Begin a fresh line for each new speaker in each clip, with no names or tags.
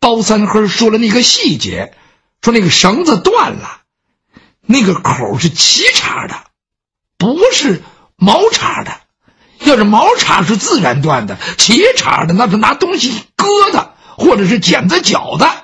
包三黑说了那个细节，说那个绳子断了，那个口是齐茬的，不是毛茬的。要是毛茬是自然断的，齐茬的那是拿东西割的，或者是剪子绞的。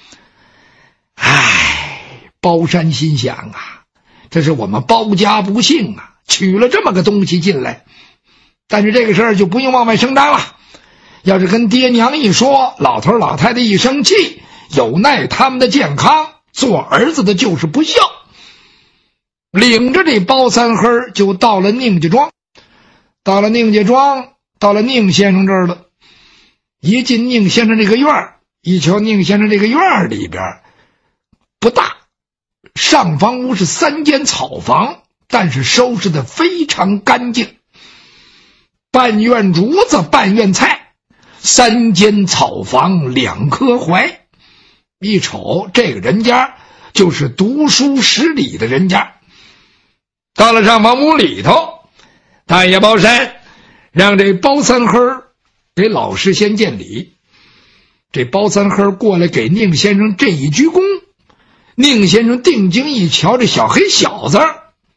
包山心想啊，这是我们包家不幸啊，取了这么个东西进来。但是这个事儿就不用往外声张了，要是跟爹娘一说，老头老太太一生气，有奈他们的健康，做儿子的就是不孝。领着这包三黑就到了宁家庄，到了宁先生这儿了。一进宁先生这个院儿，一瞧宁先生这个院儿里边不大，上房屋是3间草房，但是收拾得非常干净，半院竹子半院菜，3间草房2棵槐。一瞅这个人家就是读书识礼的人家。到了上房屋里头，大爷包山让这包三黑给老师先见礼。这包三黑过来给宁先生这一鞠躬，宁先生定睛一瞧，这小黑小子，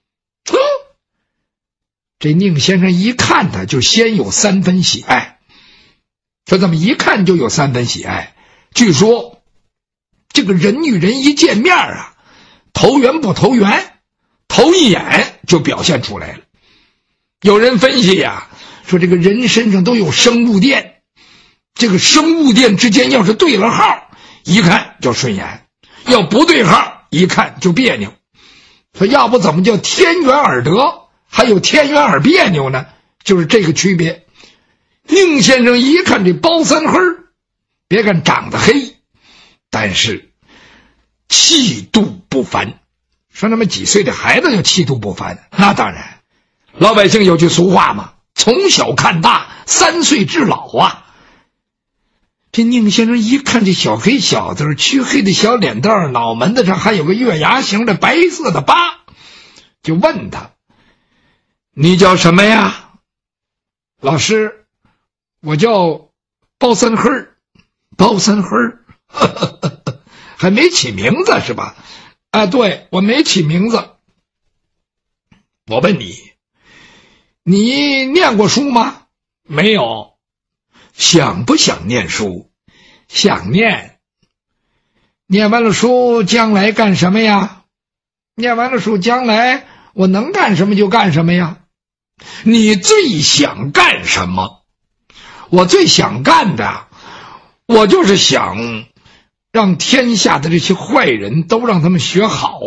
这宁先生一看他就先有3分喜爱。说怎么一看就有3分喜爱？据说这个人与人一见面啊，投缘不投缘，头一眼就表现出来了。有人分析呀，说这个人身上都有生物电，这个生物电之间要是对了号，一看就顺眼，要不对号，一看就别扭。说要不怎么叫天缘而得，还有天缘而别扭呢？就是这个区别。宁先生一看这包三黑，别看长得黑，但是气度不凡。说那么几岁的孩子就气度不凡，那当然，老百姓有句俗话嘛，从小看大，3岁至老啊。这宁先生一看这小黑小子，黢黑的小脸蛋，脑门子上还有个月牙形的白色的疤，就问他：你叫什么呀？老师，我叫包三黑。包三黑还没起名字是吧？啊，对，我没起名字。我问你，你念过书吗？没有。想不想念书？想念。念完了书将来干什么呀？念完了书将来我能干什么就干什么呀。你最想干什么？我最想干的，我就是想让天下的这些坏人都让他们学好。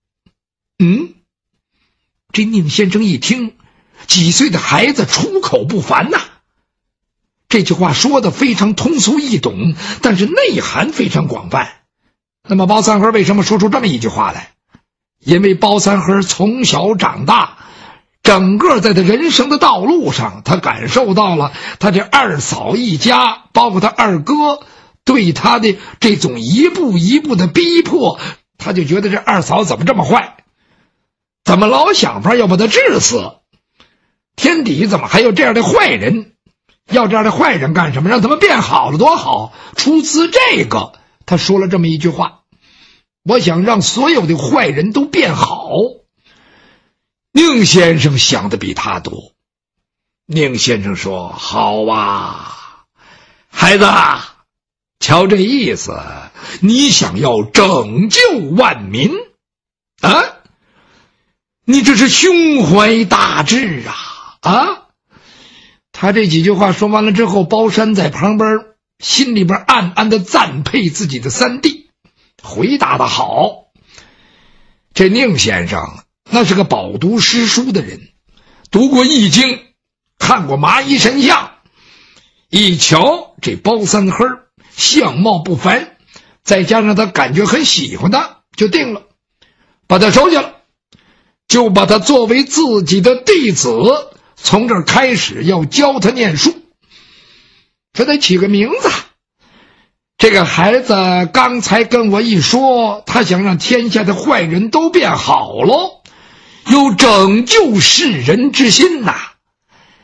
这宁先生一听，几岁的孩子出口不凡呐。这句话说的非常通俗易懂，但是内涵非常广泛。那么包三黑为什么说出这么一句话来？因为包三黑从小长大，整个在他人生的道路上，他感受到了他这二嫂一家，包括他二哥对他的这种一步一步的逼迫，他就觉得这二嫂怎么这么坏，怎么老想法要把他治死，天底怎么还有这样的坏人，要这样的坏人干什么？让他们变好了多好。出自这个，他说了这么一句话：我想让所有的坏人都变好。宁先生想的比他多。宁先生说：好啊，孩子，瞧这意思，你想要拯救万民啊？你这是胸怀大志啊！他这几句话说完了之后，包山在旁边心里边暗暗的赞佩自己的三弟，回答的好。这宁先生那是个饱读诗书的人，读过易经，看过麻衣神相，一瞧这包三黑相貌不凡，再加上他感觉很喜欢他，就定了，把他收下了，就把他作为自己的弟子，从这儿开始要教他念书。说得起个名字，这个孩子刚才跟我一说，他想让天下的坏人都变好喽，有拯救世人之心呐，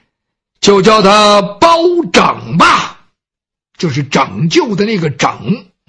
就叫他包拯吧，就是拯救的那个拯。